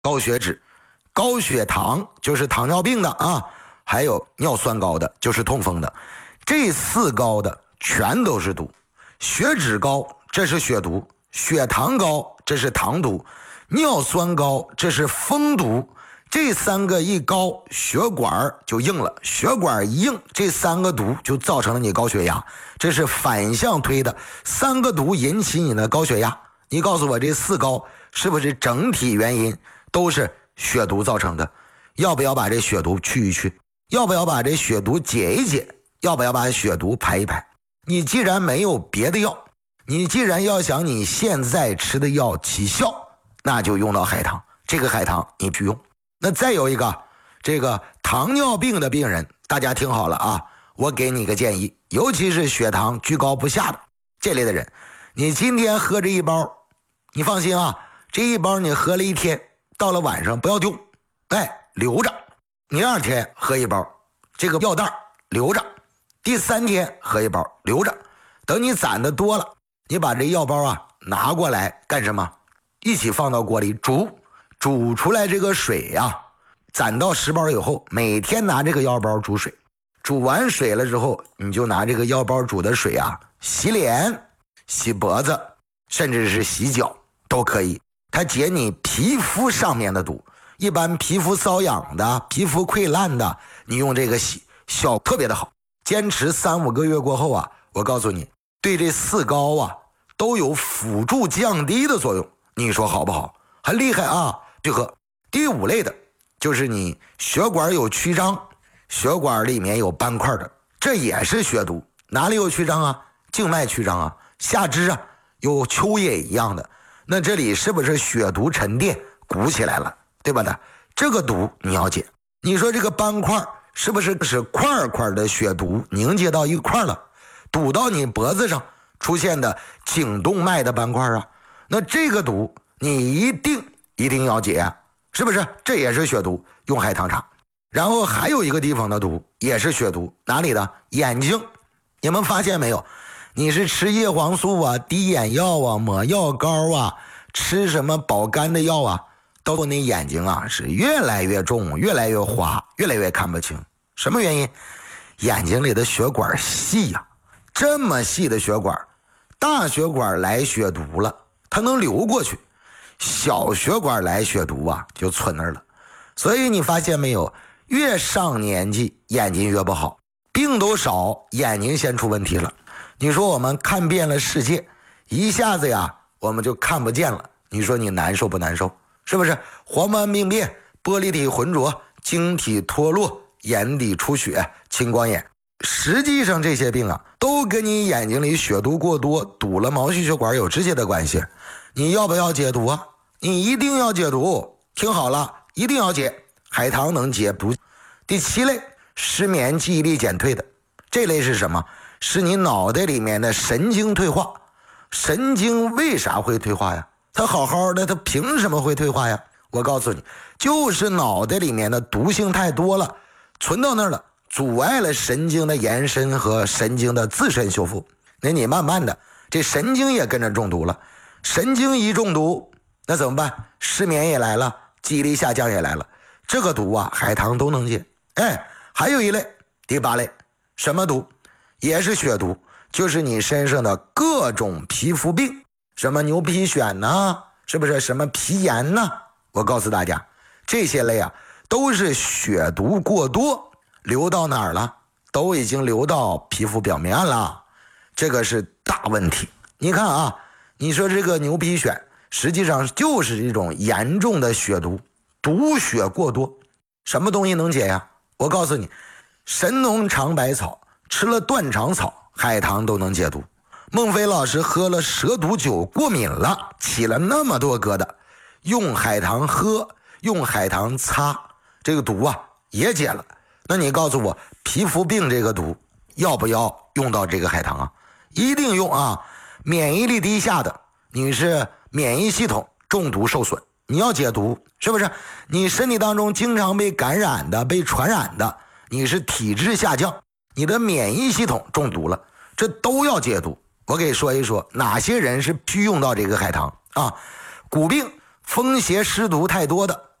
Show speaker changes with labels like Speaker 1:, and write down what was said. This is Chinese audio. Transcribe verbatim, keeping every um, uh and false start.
Speaker 1: 高血脂，高血糖就是糖尿病的啊，还有尿酸高的就是痛风的，这四高的全都是毒。血脂高这是血毒，血糖高这是糖毒，尿酸高这是风毒。这三个一高，血管就硬了，血管一硬，这三个毒就造成了你高血压，这是反向推的，三个毒引起你的高血压。你告诉我这四高是不是整体原因都是血毒造成的？要不要把这血毒去一去？要不要把这血毒解一解？要不要把血毒排一排？你既然没有别的药，你既然要想你现在吃的药起效，那就用到海棠。这个海棠你去用。那再有一个，这个糖尿病的病人，大家听好了啊，我给你个建议，尤其是血糖居高不下的这类的人，你今天喝这一包，你放心啊，这一包你喝了一天，到了晚上不要丢，哎，留着。第二天喝一包，这个药袋留着。第三天喝一包，留着。等你攒的多了，你把这药包啊拿过来干什么？一起放到锅里煮。煮出来这个水呀、啊，攒到十包以后，每天拿这个药包煮水，煮完水了之后，你就拿这个药包煮的水啊，洗脸、洗脖子，甚至是洗脚都可以。它解你皮肤上面的毒，一般皮肤瘙痒的、皮肤溃烂的，你用这个洗，效特别的好。坚持三五个月过后啊，我告诉你，对这四高啊都有辅助降低的作用。你说好不好？很厉害啊！去喝。第五类的就是你血管有曲张，血管里面有斑块的，这也是血毒。哪里有曲张啊？静脉曲张啊，下肢啊有丘叶一样的，那这里是不是血毒沉淀鼓起来了，对吧的？这个毒你要解。你说这个斑块是不是是块块的血毒凝结到一块了，堵到你脖子上出现的颈动脉的斑块啊？那这个毒你一定一定要解，是不是？这也是血毒，用海棠茶。然后还有一个地方的毒也是血毒，哪里的？眼睛。你们发现没有？你是吃叶黄素啊、滴眼药啊、抹药膏啊，吃什么保肝的药啊，到后你眼睛啊是越来越重，越来越花，越来越看不清。什么原因？眼睛里的血管细呀、啊，这么细的血管，大血管来血毒了，它能流过去。小血管来血毒啊，就存那儿了。所以你发现没有，越上年纪眼睛越不好，病都少，眼睛先出问题了。你说我们看遍了世界，一下子呀我们就看不见了，你说你难受不难受？是不是？黄斑病变、玻璃体浑浊、晶体脱落、眼底出血、青光眼，实际上这些病啊都跟你眼睛里血毒过多堵了毛细血管有直接的关系。你要不要解毒啊？你一定要解毒，听好了，一定要解。海棠能解毒。第七类，失眠、记忆力减退的，这类是什么？是你脑袋里面的神经退化。神经为啥会退化呀？它好好的，它凭什么会退化呀？我告诉你，就是脑袋里面的毒性太多了，存到那儿了，阻碍了神经的延伸和神经的自身修复。那你慢慢的，这神经也跟着中毒了。神经一中毒，那怎么办？失眠也来了，记忆力下降也来了。这个毒啊，海棠都能解。哎，还有一类，第八类，什么毒？也是血毒，就是你身上的各种皮肤病，什么牛皮癣呐，是不是？什么皮炎呐？我告诉大家，这些类啊，都是血毒过多，流到哪儿了？都已经流到皮肤表面了，这个是大问题。你看啊，你说这个牛皮癣实际上就是一种严重的血毒，毒血过多。什么东西能解呀？我告诉你，神农尝百草，吃了断肠草、海棠都能解毒。孟非老师喝了蛇毒酒过敏了，起了那么多疙瘩，用海棠喝，用海棠擦，这个毒啊也解了。那你告诉我，皮肤病这个毒要不要用到这个海棠啊？一定用啊！免疫力低下的，你是免疫系统中毒受损，你要解毒，是不是？你身体当中经常被感染的、被传染的，你是体质下降，你的免疫系统中毒了，这都要解毒。我给你说一说哪些人是需用到这个海棠啊？骨病、 风邪湿毒太多的。